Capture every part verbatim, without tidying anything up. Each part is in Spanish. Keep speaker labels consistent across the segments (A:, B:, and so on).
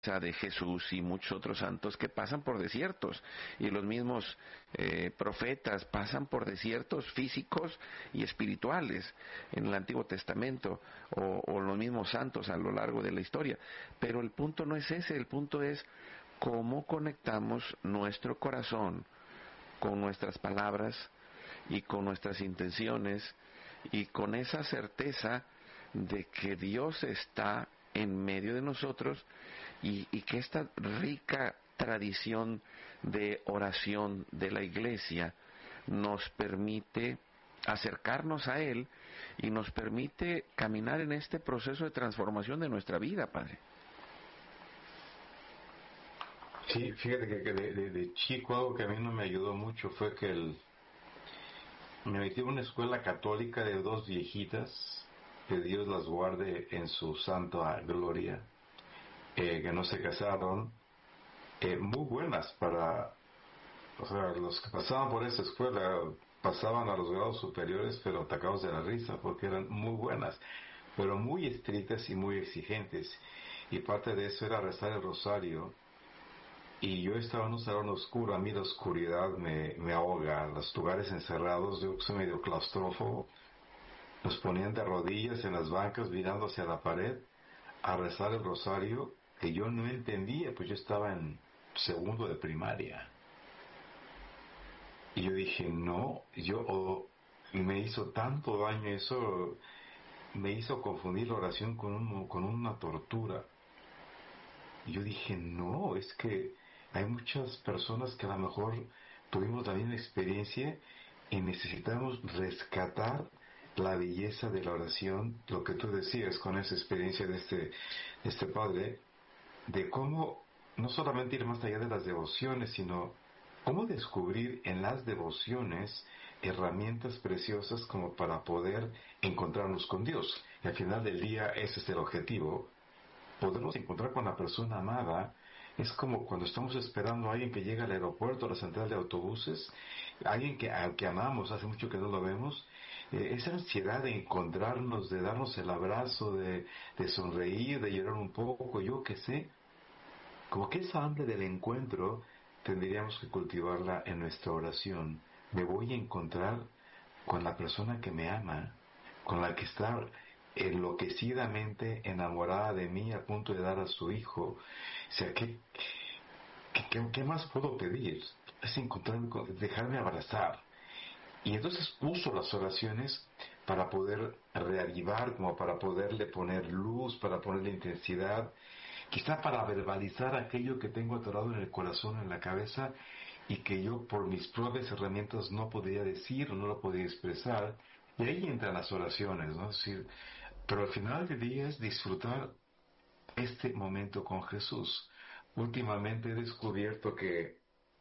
A: de Jesús y muchos otros santos que pasan por desiertos, y los mismos eh, profetas pasan por desiertos físicos y espirituales en el Antiguo Testamento, o, o los mismos santos a lo largo de la historia. Pero el punto no es ese, el punto es cómo conectamos nuestro corazón con nuestras palabras y con nuestras intenciones, y con esa certeza de que Dios está en medio de nosotros, y, y que esta rica tradición de oración de la Iglesia nos permite acercarnos a Él y nos permite caminar en este proceso de transformación de nuestra vida, Padre.
B: Sí, fíjate que, que de, de, de chico algo que a mí no me ayudó mucho fue que el, me metí en una escuela católica de dos viejitas, que Dios las guarde en su santa gloria, eh, que no se casaron, eh, muy buenas para, o sea, los que pasaban por esa escuela pasaban a los grados superiores, pero atacados de la risa, porque eran muy buenas, pero muy estrictas y muy exigentes, y parte de eso era rezar el rosario. Y yo estaba en un salón oscuro, a mí la oscuridad me, me ahoga, los lugares encerrados, yo soy medio claustrófobo. Nos ponían de rodillas en las bancas mirando hacia la pared a rezar el rosario, que yo no entendía, pues yo estaba en segundo de primaria. Y yo dije, no, yo, oh, me hizo tanto daño eso, me hizo confundir la oración con, un, con una tortura. Y yo dije, no, es que hay muchas personas que a lo mejor tuvimos la misma experiencia y necesitamos rescatar la belleza de la oración, lo que tú decías con esa experiencia de este, de este padre, de cómo no solamente ir más allá de las devociones, sino cómo descubrir en las devociones herramientas preciosas como para poder encontrarnos con Dios. Y al final del día ese es el objetivo, podernos encontrar con la persona amada. Es como cuando estamos esperando a alguien que llega al aeropuerto, a la central de autobuses, alguien que, al que amamos, hace mucho que no lo vemos, eh, esa ansiedad de encontrarnos, de darnos el abrazo, de, de sonreír, de llorar un poco, yo qué sé, como que esa hambre del encuentro tendríamos que cultivarla en nuestra oración. Me voy a encontrar con la persona que me ama, con la que está enloquecidamente enamorada de mí a punto de dar a su hijo. O sea, ¿qué, qué, qué, qué más puedo pedir? Es encontrarme, con, dejarme abrazar. Y entonces uso las oraciones para poder reavivar, como para poderle poner luz, para ponerle intensidad, quizá para verbalizar aquello que tengo atorado en el corazón, en la cabeza, y que yo por mis propias herramientas no podía decir o no lo podía expresar. Y ahí entran las oraciones, ¿no? Es decir, pero al final del día es disfrutar este momento con Jesús. Últimamente he descubierto que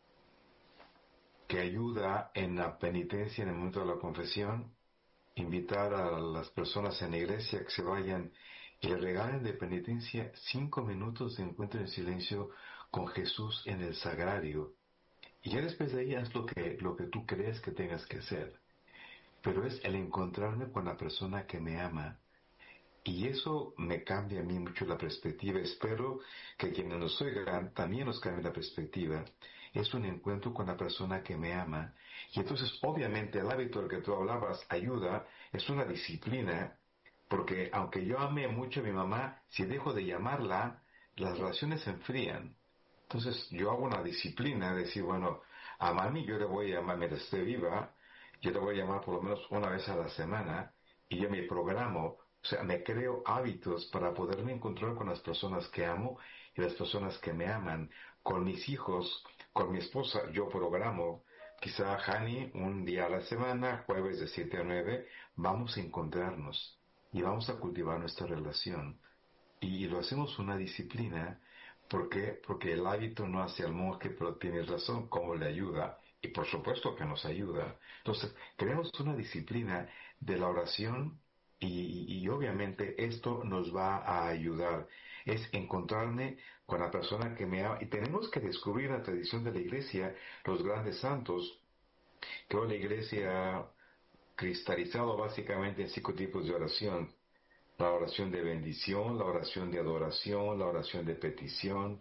B: que ayuda en la penitencia en el momento de la confesión, invitar a las personas en la iglesia que se vayan y le regalen de penitencia cinco minutos de encuentro en silencio con Jesús en el sagrario. Y ya después de ahí haz lo que, lo que tú crees que tengas que hacer. Pero es el encontrarme con la persona que me ama. Y eso me cambia a mí mucho la perspectiva. Espero que quienes nos oigan también nos cambie la perspectiva. Es un encuentro con la persona que me ama. Y entonces, obviamente, el hábito del que tú hablabas ayuda, es una disciplina, porque aunque yo ame mucho a mi mamá, si dejo de llamarla, las relaciones se enfrían. Entonces, yo hago una disciplina de decir, bueno, a mami yo le voy a llamar mientras esté viva, yo le voy a llamar por lo menos una vez a la semana, y yo me programo, o sea, me creo hábitos para poderme encontrar con las personas que amo y las personas que me aman. Con mis hijos, con mi esposa, yo programo, quizá Hani, un día a la semana, jueves de siete a nueve, vamos a encontrarnos y vamos a cultivar nuestra relación. Y lo hacemos una disciplina. ¿Por qué? Porque el hábito no hace al monje, pero tienes razón, cómo le ayuda. Y por supuesto que nos ayuda. Entonces, creamos una disciplina de la oración y, y, y obviamente esto nos va a ayudar. Es encontrarme con la persona que me ama. Y tenemos que descubrir la tradición de la iglesia, los grandes santos, que hoy la iglesia ha cristalizado básicamente en cinco tipos de oración. la oración de bendición, la oración de adoración, la oración de petición,